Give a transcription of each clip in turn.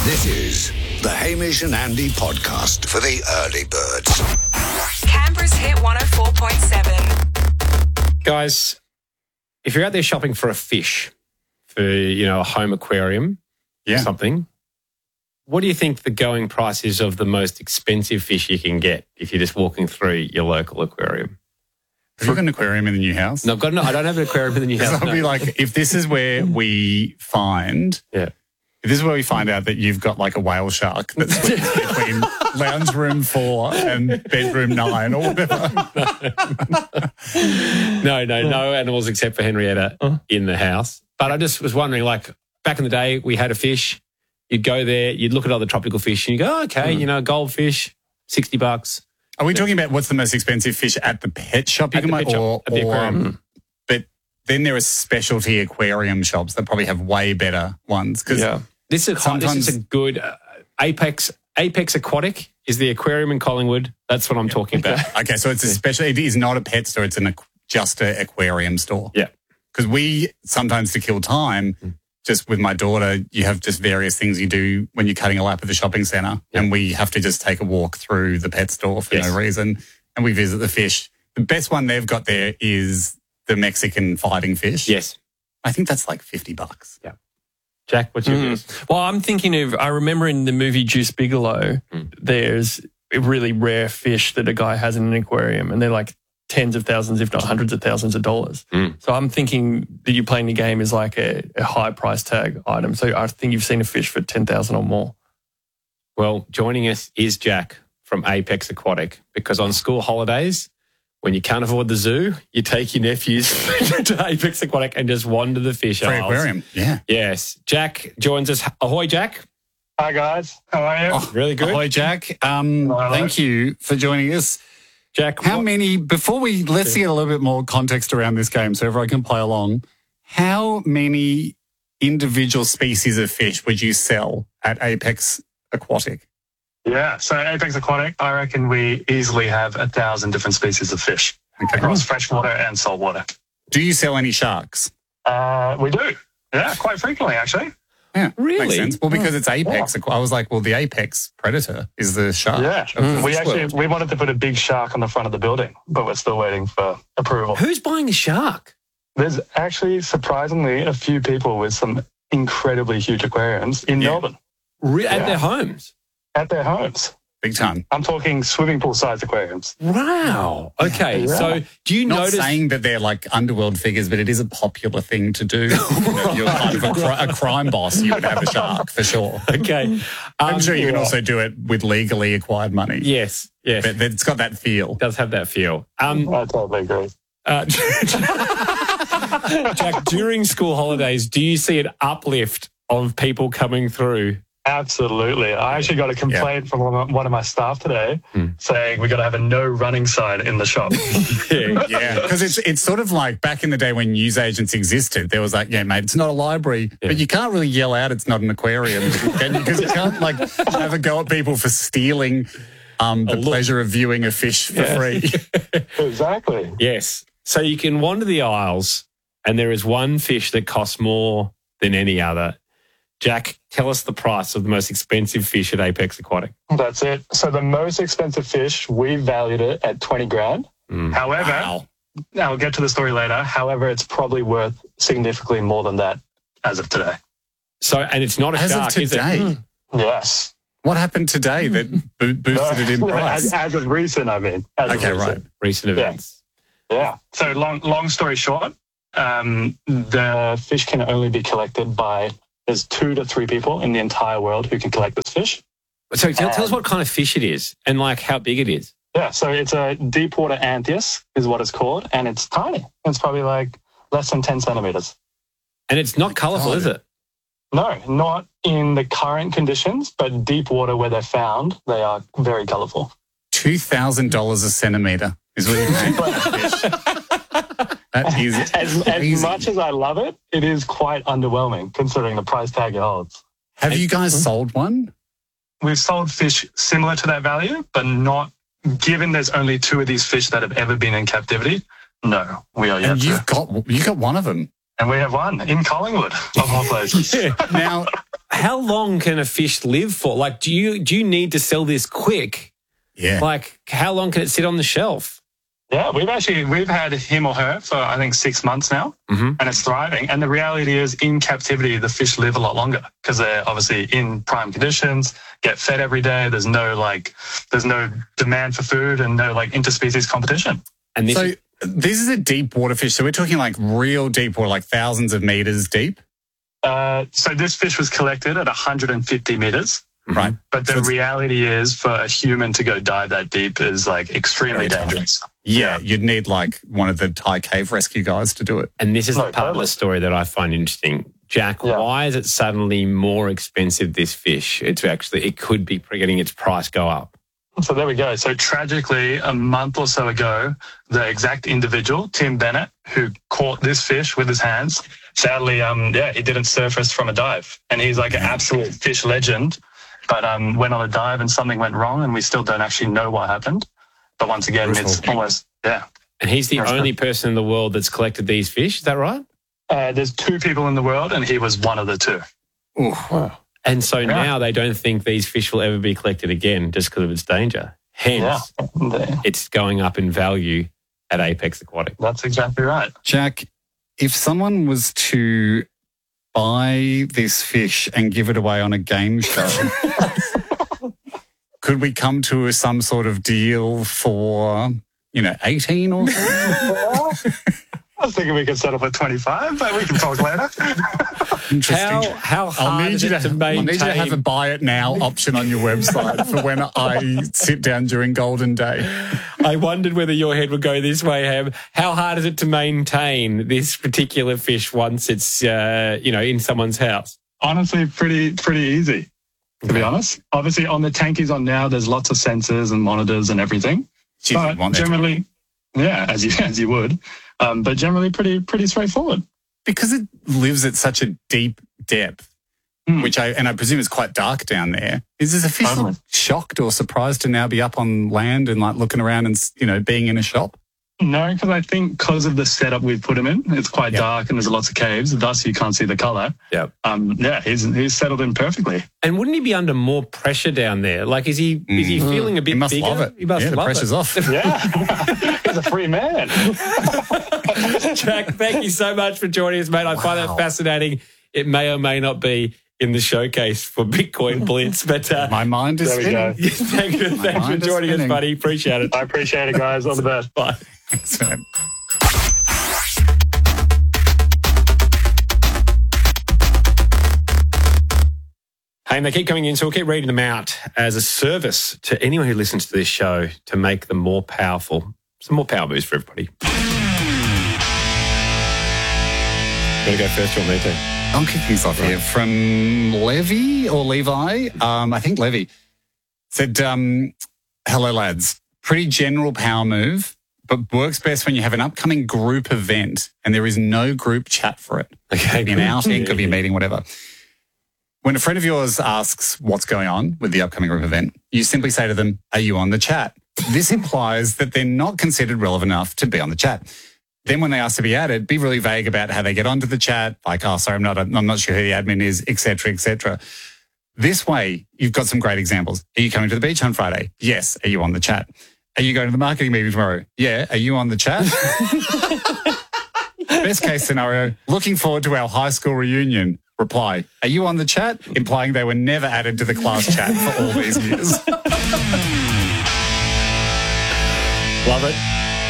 This is the Hamish and Andy podcast for the early birds. Canberra's Hit 104.7. Guys, if you're out there shopping for a fish, for, a home aquarium or something, what do you think the going price is of the most expensive fish you can get if you're just walking through your local aquarium? Have you got an aquarium in the new house? No, I don't have an aquarium in the new house. I'll be like, if this is where we find... Yeah. If this is where we find out that you've got like a whale shark that's between lounge room 4 and bedroom 9 or whatever. No animals except for Henrietta in the house. But I just was wondering, like, back in the day, we had a fish. You'd go there, you'd look at other tropical fish and you go, goldfish, $60. Are we talking about what's the most expensive fish at the pet shop? At the aquarium. But then there are specialty aquarium shops that probably have way better ones. This is a good Apex Aquatic is the aquarium in Collingwood. That's what I'm talking about. Okay, so it's it is not a pet store. It's just an aquarium store. Yeah. Because we sometimes, to kill time, just with my daughter, you have just various things you do when you're cutting a lap at the shopping centre, and we have to just take a walk through the pet store for no reason, and we visit the fish. The best one they've got there is the Mexican fighting fish. Yes. I think that's like $50. Yeah. Jack, what's your guess? Well, I'm thinking I remember in the movie Juice Bigelow, there's a really rare fish that a guy has in an aquarium, and they're like tens of thousands, if not hundreds of thousands of dollars. So I'm thinking that you're playing the game is like a high price tag item. So I think you've seen a fish for $10,000 or more. Well, joining us is Jack from Apex Aquatic, because on school holidays, when you can't afford the zoo, you take your nephews to Apex Aquatic and just wander the fish aisles. Free aquarium, yeah. Yes. Jack joins us. Ahoy, Jack. Hi, guys. How are you? Oh, really good. Ahoy, Jack. Thank you for joining us. Jack, let's get a little bit more context around this game so everyone can play along. How many individual species of fish would you sell at Apex Aquatic? Yeah, so Apex Aquatic, I reckon we easily have 1,000 different species of fish across freshwater and saltwater. Do you sell any sharks? We do. Yeah, quite frequently, actually. Yeah, really? Makes sense. Well, because it's Apex. Yeah. I was like, well, the Apex predator is the shark. Yeah, we wanted to put a big shark on the front of the building, but we're still waiting for approval. Who's buying a shark? There's actually, surprisingly, a few people with some incredibly huge aquariums in Melbourne. At their homes? At their homes. Big time. I'm talking swimming pool-sized aquariums. Wow. Okay, so do you notice... Not saying that they're like underworld figures, but it is a popular thing to do. You're kind of a crime boss, you would have a shark, for sure. Okay. I'm sure you can also do it with legally acquired money. Yes. But it's got that feel. It does have that feel. I totally agree. Jack, during school holidays, do you see an uplift of people coming through? Absolutely. I actually got a complaint from one of my staff today saying we got to have a no running sign in the shop. Yeah, because it's sort of like back in the day when newsagents existed, there was like, mate, it's not a library, but you can't really yell out it's not an aquarium because you can't like have a go at people for stealing the pleasure of viewing a fish for free. Exactly. Yes. So you can wander the aisles and there is one fish that costs more than any other. Jack, tell us the price of the most expensive fish at Apex Aquatic. That's it. So the most expensive fish, we valued it at $20,000. However, I'll get to the story later. However, it's probably worth significantly more than that as of today. So, and it's not a shark, is it? Yes. What happened today that boosted it in price? As of recent, I mean. Right. Recent events. Yeah. So long story short, the fish can only be collected by... There's 2 to 3 people in the entire world who can collect this fish. So tell us what kind of fish it is and like how big it is. Yeah, so it's a deepwater anthias is what it's called, and it's tiny. It's probably like less than 10 centimeters. And it's not colourful, is it? No, not in the current conditions, but deep water where they're found, they are very colourful. $2,000 a centimetre is what you pay for that fish. That is as much as I love it, it is quite underwhelming considering the price tag it holds. Have you guys sold one? We've sold fish similar to that value, but not, given there's only 2 of these fish that have ever been in captivity, no, we are yet and you got one of them. And we have one in Collingwood, of all places. Now, how long can a fish live for? Like, do you need to sell this quick? Yeah. Like, how long can it sit on the shelf? Yeah, we've had him or her for, I think, 6 months now, and it's thriving. And the reality is, in captivity, the fish live a lot longer because they're obviously in prime conditions, get fed every day. There's no demand for food and no like interspecies competition. And this is a deep water fish. So we're talking like real deep water, like thousands of meters deep. So this fish was collected at 150 meters. Right. But the reality is, for a human to go dive that deep is like extremely dangerous. Yeah, you'd need like one of the Thai cave rescue guys to do it. And this is the part of the story that I find interesting. Jack, why is it suddenly more expensive, this fish? It could be getting its price go up. So there we go. So tragically, a month or so ago, the exact individual, Tim Bennett, who caught this fish with his hands, sadly, he didn't surface from a dive. And he's like an absolute fish legend. But went on a dive and something went wrong, and we still don't actually know what happened. But once again, it's almost, And he's the only person in the world that's collected these fish, is that right? There's 2 people in the world, and he was one of the 2. Ooh. Wow. And so now they don't think these fish will ever be collected again just because of its danger. Hence, it's going up in value at Apex Aquatic. That's exactly right. Jack, if someone was to buy this fish and give it away on a game show, could we come to some sort of deal for, 18 or something? I was thinking we could settle for 25, but we can talk later. Interesting. How hard is it to maintain? I need you to have a buy it now option on your website for when I sit down during Golden Day. I wondered whether your head would go this way, Ham. How hard is it to maintain this particular fish once it's, in someone's house? Honestly, pretty easy, to be honest. Obviously, on the tank he's on now, there's lots of sensors and monitors and everything. But generally, as you would. But generally pretty straightforward. Because it lives at such a deep depth, which I presume is quite dark down there. Is the fish shocked or surprised to now be up on land and like looking around and, being in a shop? No, because I think because of the setup we've put him in, it's quite dark and there's lots of caves, thus you can't see the colour. Yeah. He's settled in perfectly. And wouldn't he be under more pressure down there? Like, is he feeling a bit bigger? He must love it. He must love the pressure's off. Yeah. He's a free man. Jack, thank you so much for joining us, mate. I find that fascinating. It may or may not be in the showcase for Bitcoin Blitz, but my mind is spinning. Thank you for joining us, buddy. Appreciate it. I appreciate it, guys. All the best. Bye. Thanks, man. Hey, and they keep coming in, so we'll keep reading them out as a service to anyone who listens to this show to make them more powerful. Some more power moves for everybody. Going to go first, or me too? I'll kick things off here from Levi. I think Levi said, hello, lads. Pretty general power move, but works best when you have an upcoming group event and there is no group chat for it. Okay, could be an outing, could be a meeting, whatever. When a friend of yours asks what's going on with the upcoming group event, you simply say to them, are you on the chat? This implies that they're not considered relevant enough to be on the chat. Then when they ask to be added, be really vague about how they get onto the chat, like, oh, sorry, I'm not sure who the admin is, et cetera, et cetera. This way, you've got some great examples. Are you coming to the beach on Friday? Yes. Are you on the chat? Are you going to the marketing meeting tomorrow? Yeah. Are you on the chat? Best case scenario, looking forward to our high school reunion. Reply, are you on the chat? Implying they were never added to the class chat for all these years. Love it.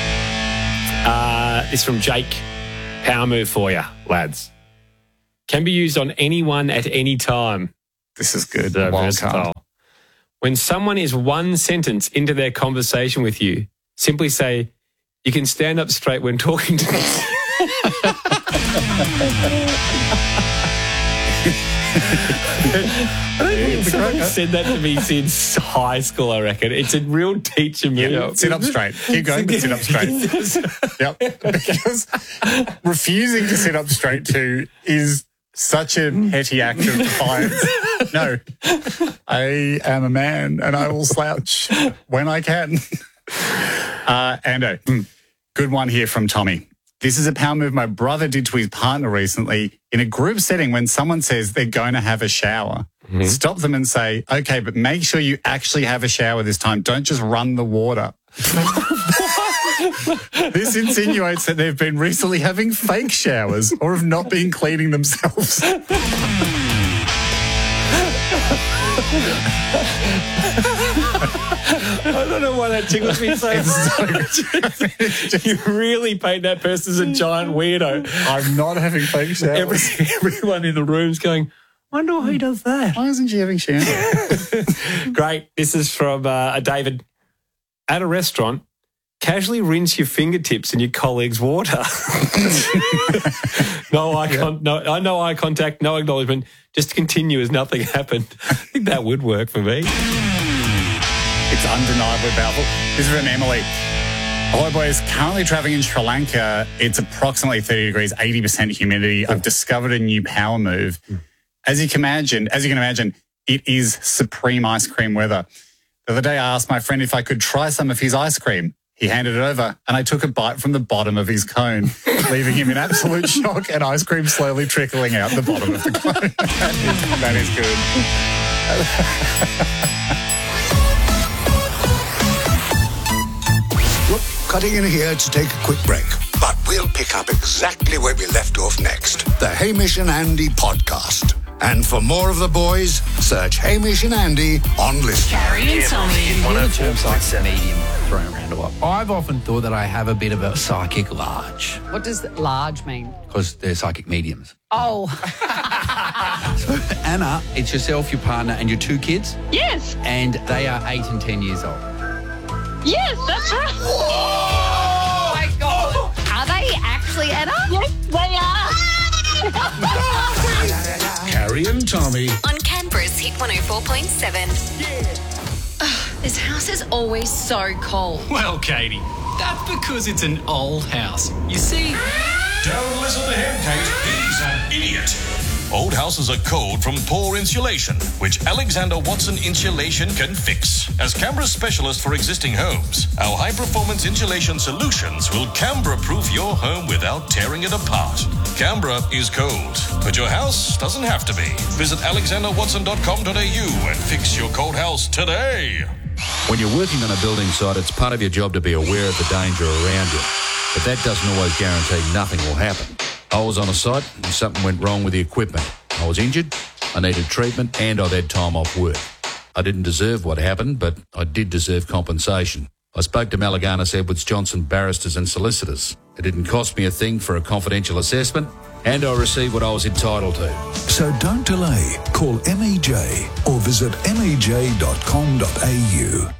This from Jake. Power move for you, lads. Can be used on anyone at any time. This is good. Versatile. When someone is one sentence into their conversation with you, simply say, you can stand up straight when talking to me. Someone said that to me since high school, I reckon. It's a real teacher move. Yep. Sit up straight. Keep going, but sit up straight. Yep. Because refusing to sit up straight too is such a petty act of defiance. No, I am a man and I will slouch when I can. Ando, good one here from Tommy. This is a power move my brother did to his partner recently. In a group setting, when someone says they're going to have a shower, stop them and say, okay, but make sure you actually have a shower this time. Don't just run the water. This insinuates that they've been recently having fake showers or have not been cleaning themselves. I don't know why that tickles me so much. You really paint that person as a giant weirdo. I'm not having fake showers. Everyone in the room's going, wonder why he does that. Why isn't she having showers? Great. This is from David. At a restaurant, casually rinse your fingertips in your colleague's water. No eye contact, no acknowledgement. Just continue as nothing happened. I think that would work for me. It's undeniably powerful. This is from Emily. Hello, boys. Currently traveling in Sri Lanka. It's approximately 30 degrees, 80% humidity. I've discovered a new power move. As you can imagine, it is supreme ice cream weather. The other day, I asked my friend if I could try some of his ice cream. He handed it over, and I took a bite from the bottom of his cone, leaving him in absolute shock and ice cream slowly trickling out the bottom of the cone. That is good. Cutting in here to take a quick break, but we'll pick up exactly where we left off next. The Hamish and Andy podcast. And for more of the boys, search Hamish and Andy on Listen. Carrie and Tommy. 104.7 medium thrown around a lot. I've often thought that I have a bit of a psychic large What does large mean? because they're psychic mediums. Oh, So, Anna, it's yourself, your partner, and your 2 kids, Yes, and they are 8 and 10 years old. yes, that's right. oh my God. Are they actually Anna? Yes, they are. Carrie and Tommy. On Canberra's Hit 104.7. This house is always so cold. Well, Katie, that's because it's an old house. You see... Don't listen to him, Kate. He's an idiot. Old houses are cold from poor insulation, which Alexander Watson Insulation can fix. As Canberra's specialist for existing homes, our high-performance insulation solutions will Canberra-proof your home without tearing it apart. Canberra is cold, but your house doesn't have to be. Visit alexanderwatson.com.au and fix your cold house today. When you're working on a building site, it's part of your job to be aware of the danger around you. But that doesn't always guarantee nothing will happen. I was on a site and something went wrong with the equipment. I was injured, I needed treatment, and I'd had time off work. I didn't deserve what happened, but I did deserve compensation. I spoke to Malaganas Edwards Johnson barristers and solicitors. It didn't cost me a thing for a confidential assessment, and I received what I was entitled to. So don't delay. Call MEJ or visit mej.com.au.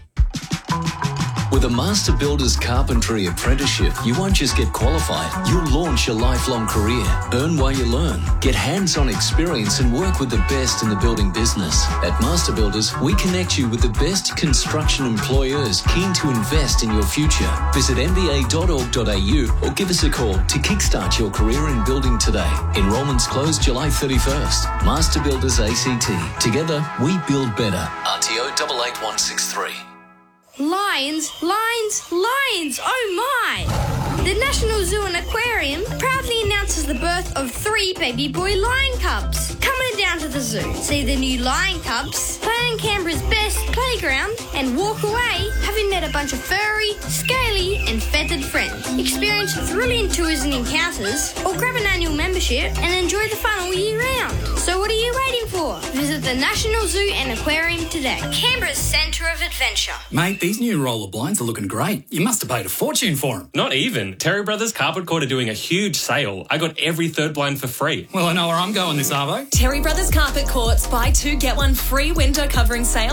With a Master Builders Carpentry Apprenticeship, you won't just get qualified, you'll launch a lifelong career. Earn while you learn, get hands-on experience and work with the best in the building business. At Master Builders, we connect you with the best construction employers keen to invest in your future. Visit mba.org.au or give us a call to kickstart your career in building today. Enrollments close July 31st. Master Builders ACT. Together, we build better. RTO 88163. Lions, lions, lions, oh my! The National Zoo and Aquarium proudly announces the birth of 3 baby boy lion cubs. Come on down to the zoo, see the new lion cubs, play on Canberra's best playground, and walk away having met a bunch of furry, scaly, and feathered friends. Experience thrilling tours and encounters, or grab an annual membership and enjoy the fun all year round. So what are you waiting for? Visit the National Zoo and Aquarium today. Canberra's centre of adventure. Mate, these new roller blinds are looking great. You must have paid a fortune for them. Not even. Terry Brothers Carpet Court are doing a huge sale. I got every third blind for free. Well, I know where I'm going this arvo. Terry Brothers Carpet Court's buy 2 get 1 free window covering sale